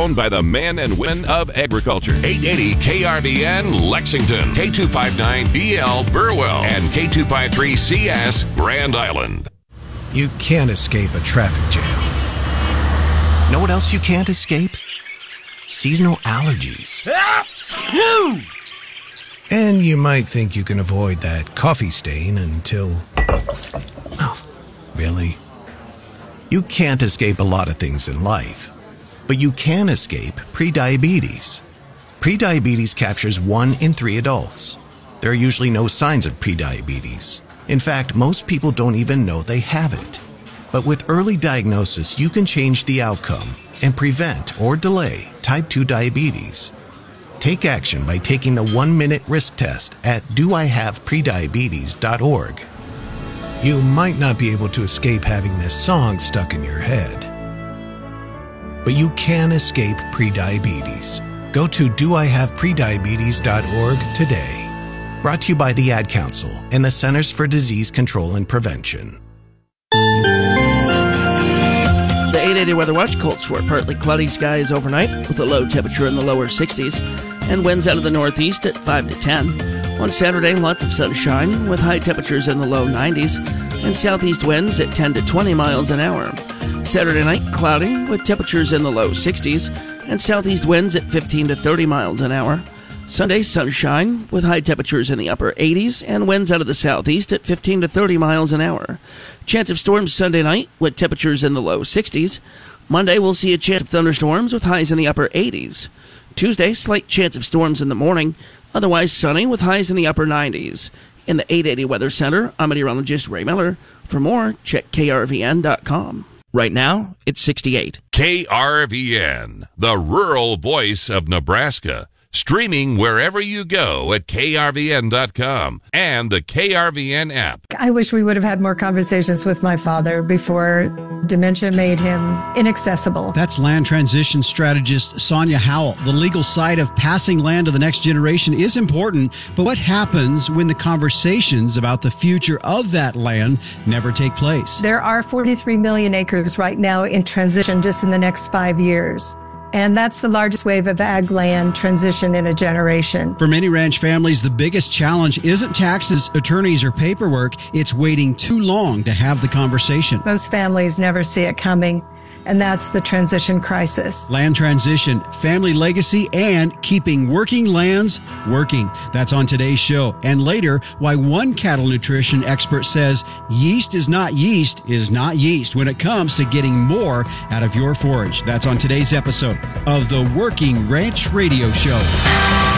owned by the men and women of agriculture. 880 KRVN Lexington, K259BL Burwell, and K253CS Grand Island. You can't escape a traffic jam. Know what else you can't escape? Seasonal allergies. And you might think you can avoid that coffee stain until... Oh, really? You can't escape a lot of things in life, but you can escape prediabetes. Prediabetes captures 1 in 3 adults. There are usually no signs of prediabetes. In fact, most people don't even know they have it. But with early diagnosis, you can change the outcome and prevent or delay type 2 diabetes. Take action by taking the 1-minute risk test at doihaveprediabetes.org. You might not be able to escape having this song stuck in your head, but you can escape prediabetes. Go to doihaveprediabetes.org today. Brought to you by the Ad Council and the Centers for Disease Control and Prevention. The 880 Weather Watch calls for partly cloudy skies overnight with a low temperature in the lower 60s and winds out of the northeast at 5 to 10. On Saturday, lots of sunshine with high temperatures in the low 90s and southeast winds at 10 to 20 miles an hour. Saturday night, cloudy with temperatures in the low 60s and southeast winds at 15 to 30 miles an hour. Sunday, sunshine with high temperatures in the upper 80s and winds out of the southeast at 15 to 30 miles an hour. Chance of storms Sunday night with temperatures in the low 60s. Monday, we'll see a chance of thunderstorms with highs in the upper 80s. Tuesday, slight chance of storms in the morning, otherwise sunny with highs in the upper 90s. In the 880 Weather Center, I'm meteorologist Ray Miller. For more, check krvn.com. Right now, it's 68. KRVN, the rural voice of Nebraska. Streaming wherever you go at krvn.com and the KRVN app. I wish we would have had more conversations with my father before dementia made him inaccessible. That's land transition strategist Sonia Howell. The legal side of passing land to the next generation is important, but what happens when the conversations about the future of that land never take place? There are 43 million acres right now in transition just in the next 5 years. And that's the largest wave of ag land transition in a generation. For many ranch families, the biggest challenge isn't taxes, attorneys, or paperwork. It's waiting too long to have the conversation. Most families never see it coming, and that's the transition crisis. Land transition, family legacy, and keeping working lands working. That's on today's show. And later, why one cattle nutrition expert says yeast is not yeast when it comes to getting more out of your forage. That's on today's episode of the Working Ranch Radio Show.